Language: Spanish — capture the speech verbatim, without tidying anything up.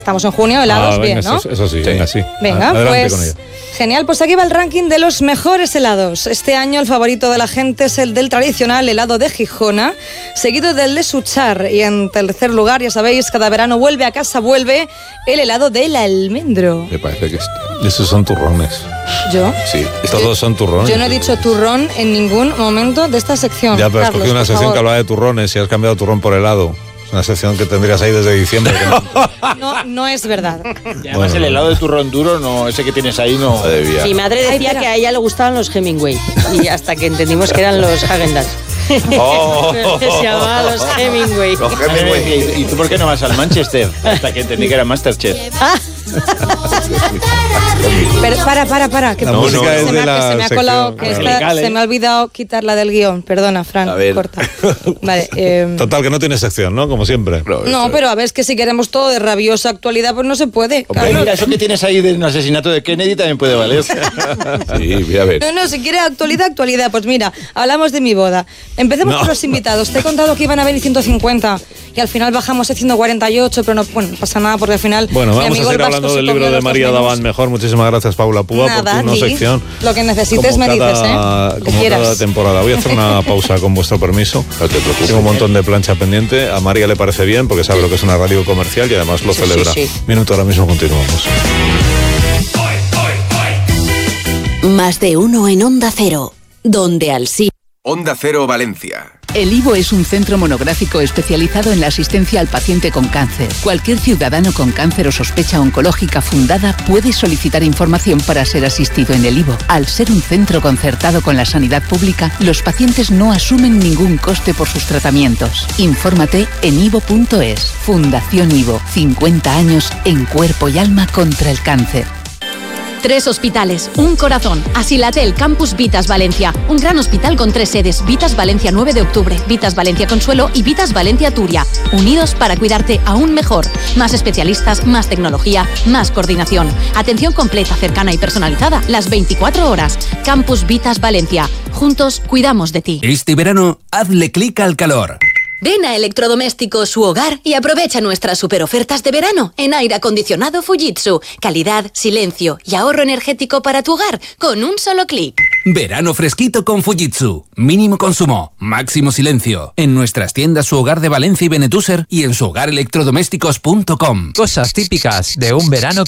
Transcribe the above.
Estamos en junio, helados, ah, bien, venga, ¿no? Eso, eso sí, sí, venga, sí. Venga, adelante pues con ella. Genial, pues aquí va el ranking de los mejores helados. Este año el favorito de la gente es el del tradicional helado de Gijona, seguido del de Suchar. Y en tercer lugar, ya sabéis, cada verano vuelve a casa, vuelve el helado del almendro. Me parece que... Esos son turrones. ¿Yo? Sí. Todos son turrones. Yo no he dicho turrón en ningún momento de esta sección. Ya, pero has Carlos, cogido una por sección favor. que hablaba de turrones y has cambiado turrón por helado. Es una sección que tendrías ahí desde diciembre. Que no... No, no es verdad. Y además bueno, el helado de turrón duro, no, ese que tienes ahí no... Mi madre decía Ay, que a ella le gustaban los Hemingway y hasta que entendimos que eran los Häagen-Dazs. Oh. Se llamaban los Hemingway. Los Hemingway. ¿Y tú por qué no vas al Manchester? Hasta que entendí que era Masterchef. Ah. Pero para, para, para. Que la no, música no, es se, de me ha, la que se me ha colado, que esta, ¿eh? se me ha olvidado quitarla del guión. Perdona, Fran, corta. Vale, eh, Total, que no tiene sección, ¿no? Como siempre. No, pero a ver, es que si queremos todo de rabiosa actualidad, pues no se puede. Hombre, mira, eso que tienes ahí de un asesinato de Kennedy también puede valer. Sí, mira, a ver. No, no, si quiere actualidad, actualidad. Pues mira, hablamos de mi boda. Empecemos no. por los invitados. Te he contado que iban a venir ciento cincuenta y al final bajamos a ciento cuarenta y ocho, pero no, bueno, no pasa nada porque al final... Bueno, vamos a seguir hablando del libro de María Daván mejor. Muchísimas gracias, Paula Púa, Nada, por tu no sección. Lo que necesites me cada, dices, ¿eh? Como quieras. cada temporada. Voy a hacer una pausa con vuestro permiso. No te preocupes. Tengo un montón de plancha pendiente. A María le parece bien porque sabe lo que es una radio comercial y además lo sí, celebra. Sí, sí. Minuto, ahora mismo continuamos. Más de uno en Onda Cero, donde Alsina. Onda Cero Valencia. El I V O es un centro monográfico especializado en la asistencia al paciente con cáncer. Cualquier ciudadano con cáncer o sospecha oncológica fundada puede solicitar información para ser asistido en el I V O. Al ser un centro concertado con la sanidad pública, los pacientes no asumen ningún coste por sus tratamientos. Infórmate en ivo punto es. Fundación I V O, cincuenta años en cuerpo y alma contra el cáncer. Tres hospitales, un corazón. Asilatel Campus Vitas Valencia. Un gran hospital con tres sedes. Vitas Valencia nueve de octubre, Vitas Valencia Consuelo y Vitas Valencia Turia. Unidos para cuidarte aún mejor. Más especialistas, más tecnología, más coordinación. Atención completa, cercana y personalizada las veinticuatro horas. Campus Vitas Valencia. Juntos cuidamos de ti. Este verano, hazle clic al calor. Ven a Electrodomésticos Su Hogar y aprovecha nuestras superofertas de verano en aire acondicionado Fujitsu. Calidad, silencio y ahorro energético para tu hogar con un solo clic. Verano fresquito con Fujitsu. Mínimo consumo, máximo silencio. En nuestras tiendas Su Hogar de Valencia y Benetúser y en su hogar electrodomésticos punto com. Cosas típicas de un verano